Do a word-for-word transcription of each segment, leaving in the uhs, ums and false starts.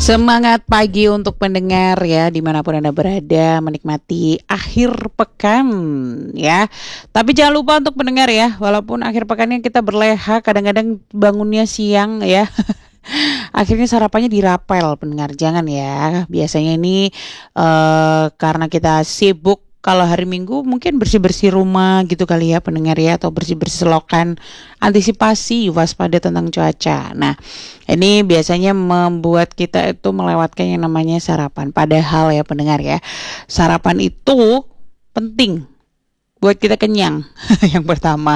Semangat pagi untuk pendengar ya, dimanapun Anda berada, menikmati akhir pekan ya. Tapi jangan lupa untuk pendengar ya, walaupun akhir pekannya kita berleha, kadang-kadang bangunnya siang ya. Akhirnya sarapannya dirapel pendengar, jangan ya. Biasanya ini eh, karena kita sibuk. Kalau hari Minggu mungkin bersih-bersih rumah gitu kali ya pendengar ya, atau bersih-bersih selokan, antisipasi waspada tentang cuaca. Nah, ini biasanya membuat kita itu melewatkan yang namanya sarapan. Padahal ya pendengar ya, sarapan itu penting buat kita kenyang. Yang pertama,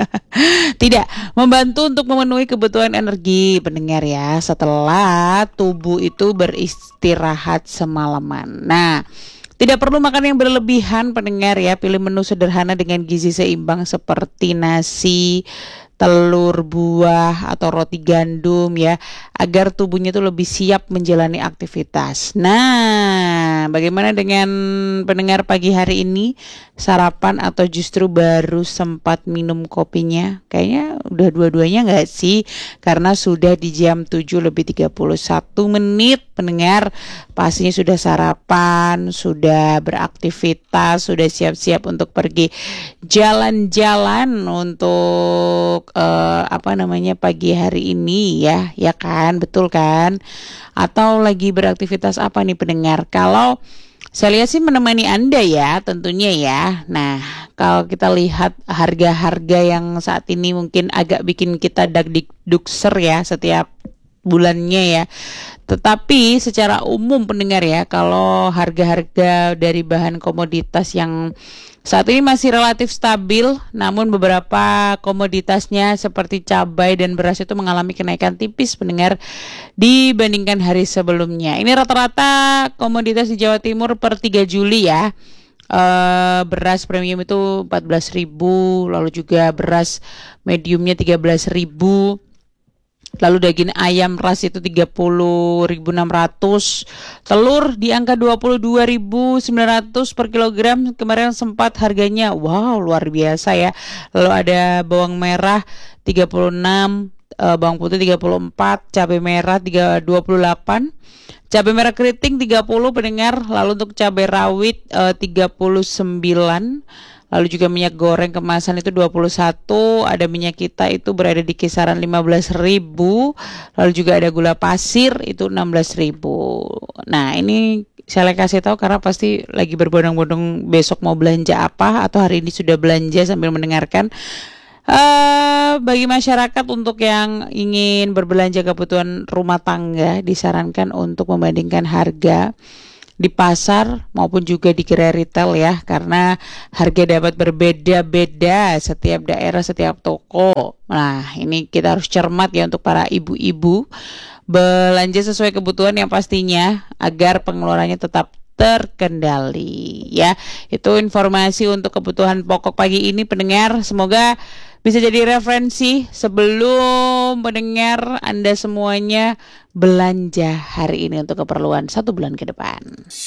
tidak membantu untuk memenuhi kebutuhan energi pendengar ya, setelah tubuh itu beristirahat semalaman. Nah, tidak perlu makan yang berlebihan pendengar ya, pilih menu sederhana dengan gizi seimbang seperti nasi, telur, buah, atau roti gandum ya, agar tubuhnya itu lebih siap menjalani aktivitas. Nah, bagaimana dengan pendengar pagi hari ini? Sarapan atau justru baru sempat minum kopinya? Kayaknya udah dua-duanya nggak sih? Karena sudah di jam tujuh lebih tiga puluh satu menit pendengar, pastinya sudah sarapan, sudah beraktivitas, sudah siap-siap untuk pergi jalan-jalan untuk uh, apa namanya pagi hari ini ya, ya kan, betul kan? Atau lagi beraktivitas apa nih pendengar? Kalau saya lihat sih menemani Anda ya tentunya ya. Nah, kalau kita lihat harga-harga yang saat ini mungkin agak bikin kita dag-dikdukser ya setiap bulannya ya. Tetapi secara umum pendengar ya, kalau harga-harga dari bahan komoditas yang saat ini masih relatif stabil, namun beberapa komoditasnya seperti cabai dan beras itu mengalami kenaikan tipis pendengar dibandingkan hari sebelumnya. Ini rata-rata komoditas di Jawa Timur per tiga Juli ya. Uh, beras premium itu empat belas ribu, lalu juga beras mediumnya tiga belas ribu. Lalu daging ayam ras itu tiga puluh ribu enam ratus, telur di angka dua puluh dua ribu sembilan ratus per kilogram, kemarin sempat harganya wow luar biasa ya. Lalu ada bawang merah tiga puluh enam, uh, bawang putih tiga puluh empat, cabai merah dua puluh delapan, cabai merah keriting tiga puluh pendengar, lalu untuk cabai rawit uh, tiga puluh sembilan. Lalu juga minyak goreng kemasan itu dua puluh satu, ada minyak kita itu berada di kisaran lima belas ribu, lalu juga ada gula pasir itu enam belas ribu. Nah, ini saya kasih tahu karena pasti lagi berbondong-bondong besok mau belanja apa, atau hari ini sudah belanja sambil mendengarkan. Uh, bagi masyarakat untuk yang ingin berbelanja kebutuhan rumah tangga, disarankan untuk membandingkan harga di pasar maupun juga di gerai retail ya, karena harga dapat berbeda-beda setiap daerah, setiap toko. Nah, ini kita harus cermat ya untuk para ibu-ibu, belanja sesuai kebutuhan yang pastinya agar pengeluarannya tetap terkendali ya. Itu informasi untuk kebutuhan pokok pagi ini pendengar, semoga bisa jadi referensi sebelum pendengar Anda semuanya belanja hari ini untuk keperluan satu bulan ke depan.